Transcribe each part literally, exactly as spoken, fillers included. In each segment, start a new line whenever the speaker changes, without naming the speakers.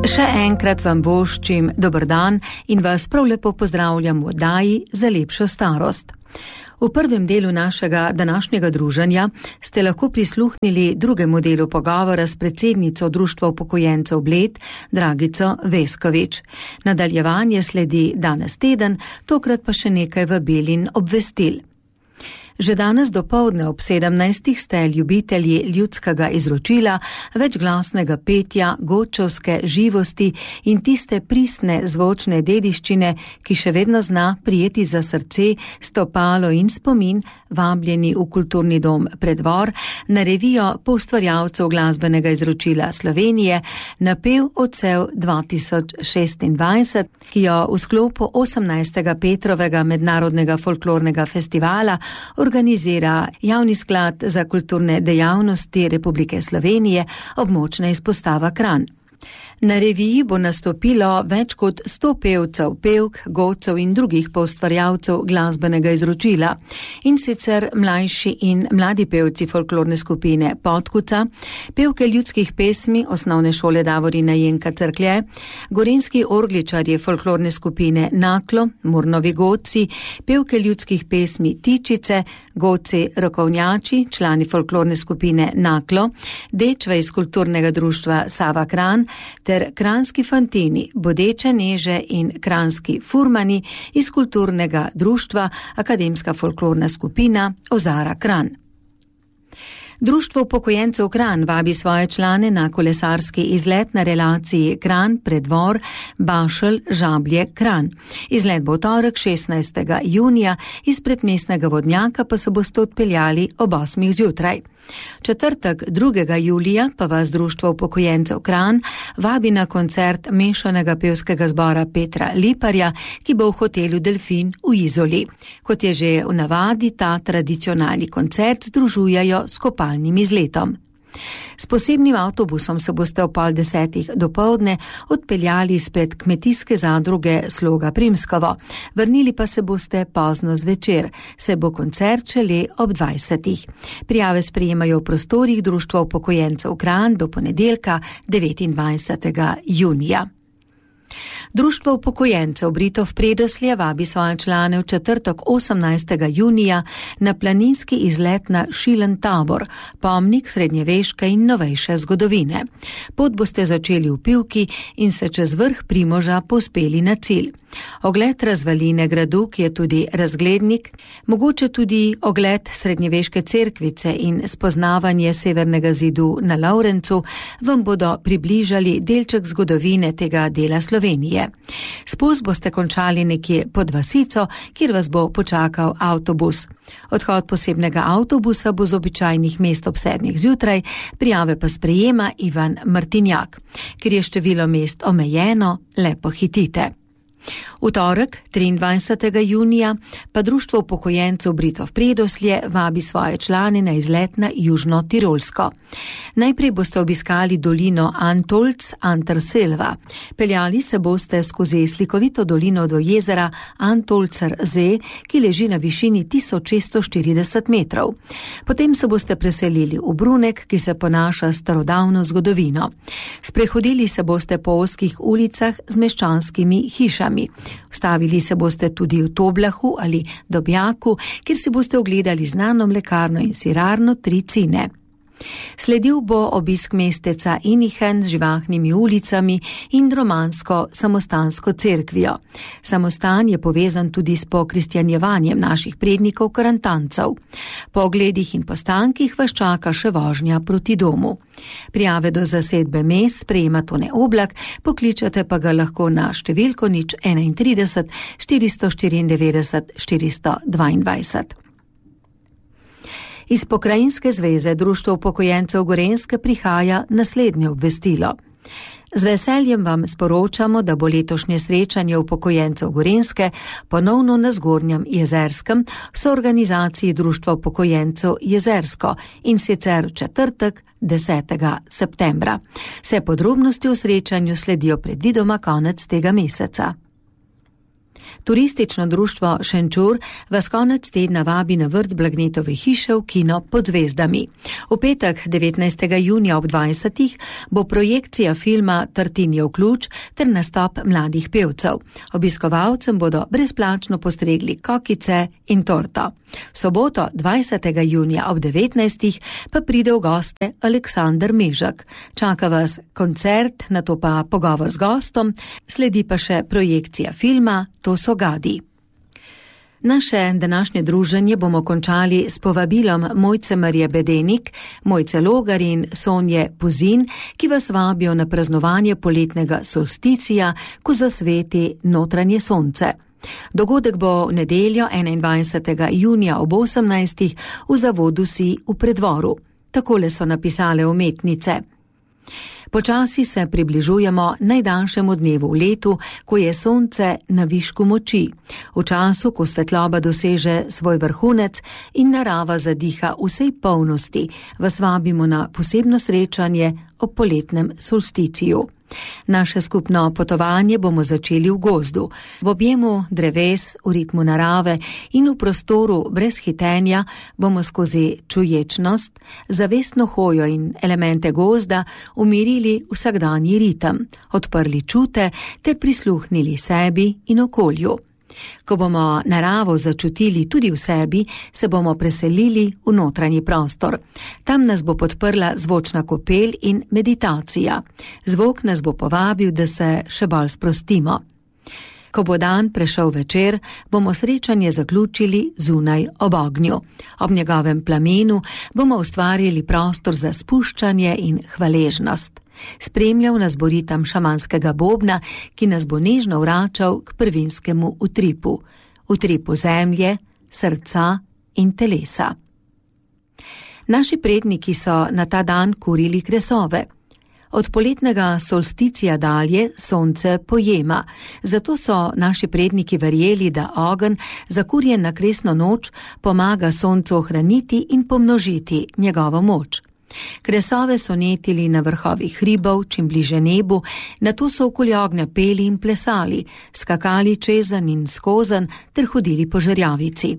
Še enkrat vam voščim dober dan in vas prav lepo pozdravljam v oddaji Za lepšo starost. V prvem delu našega današnjega druženja ste lahko prisluhnili drugemu delu pogovora s predsednico Društva upokojencev Bled, Dragico Veskovič. Nadaljevanje sledi danes teden, tokrat pa še nekaj vabil in obvestil. Že danes dopoldne ob sedemnajstih ste ljubitelji ljudskega izročila, večglasnega petja, gočovske živosti in tiste pristne zvočne dediščine, ki še vedno zna prijeti za srce, stopalo in spomin, vabljeni v kulturni dom Preddvor, na revijo poustvarjalcev glasbenega izročila Slovenije, napev odsev dva tisoč šestindvajset, ki jo v sklopu osemnajstega Petrovega mednarodnega folklornega festivala organizira Javni sklad za kulturne dejavnosti Republike Slovenije, območna izpostava Kranj. Na reviji bo nastopilo več kot sto pevcev, pevk, godcev in drugih poustvarjalcev glasbenega izročila, in sicer mlajši in mladi pevci folklorne skupine Podkuca, pevke ljudskih pesmi Osnovne šole Davorina Jenka Cerklje, gorenjski orgličarji folklorne skupine Naklo, Murnovi godci, pevke ljudskih pesmi Tičice, godci rokovnjači, člani folklorne skupine Naklo, dečve iz kulturnega društva Sava Kranj, ter kranjski fantini, bodeče neže in kranjski furmani iz kulturnega društva Akademska folklorna skupina Ozara Kranj. Društvo upokojencev Kranj vabi svoje člane na kolesarski izlet na relaciji Kranj, Preddvor, Bašelj, Žablje, Kranj. Izlet bo v torek šestnajstega junija, iz predmestnega vodnjaka pa se boste odpeljali ob osmih zjutraj. Četrtek drugega julija pa vas Društvo upokojencev Kranj vabi na koncert mešanega pevskega zbora Petra Liparja, ki bo v hotelu Delfin v Izoli. Kot je že v navadi, ta tradicionalni koncert združujejo s kopalnim izletom. S posebnim avtobusom se boste ob pol desetih dopoldne odpeljali izpred kmetijske zadruge Sloga Primskovo, vrnili pa se boste pozno zvečer, se bo koncert šele ob dvajsetih. Prijave sprejemajo v prostorih Društva upokojencev Kranj do ponedeljka devetindvajsetega junija. Društvo upokojencev Britov Predoslje vabi svoje člane v četrtek osemnajstega junija na planinski izlet na Šilen tabor, pomnik srednjeveške in novejše zgodovine. Pot boste začeli v Pivki in se čez vrh Primoža povzpeli na cilj. Ogled razvaline gradu, ki je tudi razglednik, mogoče tudi ogled srednjeveške cerkvice in spoznavanje severnega zidu na Lovrencu vam bodo približali delček zgodovine tega dela Slovenije. Spust boste končali nekje pod vasico, kjer vas bo počakal avtobus. Odhod posebnega avtobusa bo z običajnih mest ob sedmih zjutraj, prijave pa sprejema Ivan Martinjak. Ker je število mest omejeno, le pohitite. V torek, triindvajsetega junija, pa Društvo upokojencev Britov Predoslje vabi svoje člane na izlet na Južno Tirolsko. Najprej boste obiskali dolino Antolz Anterselva. Peljali se boste skozi slikovito dolino do jezera Antolzer See, ki leži na višini tisoč šeststo štirideset metrov. Potem se boste preselili v Brunek, ki se ponaša starodavno zgodovino. Sprehodili se boste po ozkih ulicah z meščanskimi hišami. Ustavili se boste tudi v Toblahu ali Dobjaku, kjer si boste ogledali znano mlekarno in sirarno Tri Cine. Sledil bo obisk mesteca Inihen z živahnimi ulicami in romansko samostansko cerkvijo. Samostan je povezan tudi s pokristjanjevanjem naših prednikov karantancev. Po ogledih in postankih vas čaka še vožnja proti domu. Prijave do zasedbe mest sprejema Tone Oblak, pokličate pa ga lahko na številko nič enaintrideset štiristo štiriindevetdeset štiristo dvaindvajset. Iz Pokrajinske zveze Društva upokojencev Gorenjske prihaja naslednje obvestilo. Z veseljem vam sporočamo, da bo letošnje srečanje upokojencev Gorenjske ponovno na Zgornjem Jezerskem v soorganizaciji Društva upokojencev Jezersko, in sicer v četrtek desetega septembra. Vse podrobnosti o srečanju sledijo predvidoma konec tega meseca. Turistično društvo Šenčur vas konec tedna vabi na vrt Blagnetove hiše v kino Pod zvezdami. V petek devetnajstega junija ob dvajsetih bo projekcija filma Tartinijev ključ ter nastop mladih pevcev. Obiskovalcem bodo brezplačno postregli kokice in torto. V soboto dvajsetega junija ob devetnajstih pa pride v goste Aleksander Mežak. Čaka vas koncert, nato pa pogovor z gostom, sledi pa še projekcija filma To so gadi. Naše današnje druženje bomo končali s povabilom Mojce Marije Bedenik, Mojce Logar in Sonje Puzin, ki vas vabijo na praznovanje poletnega solsticija, ko zasveti notranje sonce. Dogodek bo v nedeljo enaindvajsetega junija ob osemnajstih v Zavodu Si v Predvoru. Takole so napisale umetnice. Počasi se približujemo najdaljšemu dnevu v letu, ko je sonce na višku moči. V času, ko svetloba doseže svoj vrhunec in narava zadiha vsej polnosti, vas vabimo na posebno srečanje ob poletnem solsticiju. Naše skupno potovanje bomo začeli v gozdu, v objemu dreves, v ritmu narave in v prostoru brez hitenja bomo skozi čuječnost, zavestno hojo in elemente gozda umirili vsakdanji ritem, odprli čute ter prisluhnili sebi in okolju. Ko bomo naravo začutili tudi v sebi, se bomo preselili v notranji prostor. Tam nas bo podprla zvočna kopel in meditacija. Zvok nas bo povabil, da se še bolj sprostimo. Ko bo dan prešel večer, bomo srečanje zaključili zunaj ob ognju. Ob njegovem plamenu bomo ustvarili prostor za spuščanje in hvaležnost. Spremljal nas bo ritem šamanskega bobna, ki nas bo nežno vračal k prvinskemu utripu, utripu zemlje, srca in telesa. Naši predniki so na ta dan kurili kresove. Od poletnega solsticija dalje sonce pojema, zato so naši predniki verjeli, da ogenj, zakurjen na kresno noč, pomaga soncu ohraniti in pomnožiti njegovo moč. Kresove so netili na vrhovih hribov, čim bliže nebu, nato so okoli ognja peli in plesali, skakali čezen in skozen ter hodili po žerjavici.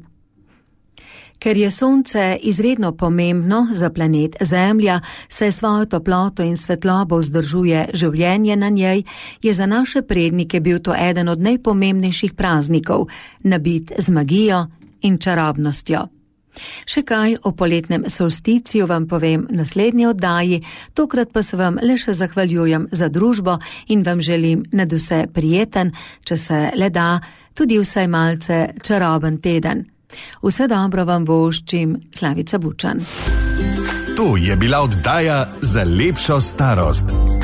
Ker je sonce izredno pomembno za planet Zemlja, saj svojo toploto in svetlobo vzdržuje življenje na njej, je za naše prednike bil to eden od najpomembnejših praznikov, nabit z magijo in čarobnostjo. Še kaj o poletnem solsticiju vam povem v naslednji oddaji, tokrat pa se vam le še zahvaljujem za družbo in vam želim nadvse prijeten, če se le da, tudi vsaj malce čaroben teden. Vse dobro vam voščim, Slavica Bučan.
To je bila oddaja Za lepšo starost.